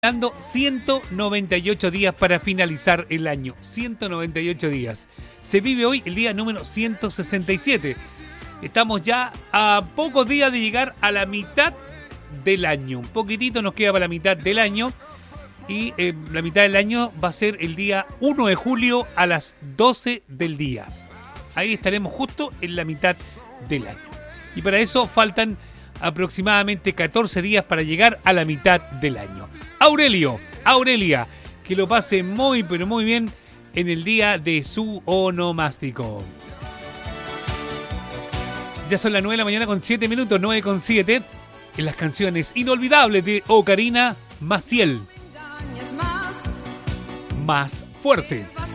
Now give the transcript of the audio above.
Dando 198 días para finalizar el año. 198 días. Se vive hoy el día número 167. Estamos ya a pocos días de llegar a la mitad del año. Un poquitito nos queda para la mitad del año. Y la mitad del año va a ser el día 1 de julio a las 12 del día. Ahí estaremos justo en la mitad del año. Y para eso faltan aproximadamente 14 días para llegar a la mitad del año. Aurelia, que lo pase muy pero muy bien en el día de su onomástico. Ya son las 9 de la mañana con 7 minutos, 9 con 7, en las canciones inolvidables de Ocarina Maciel. Más fuerte.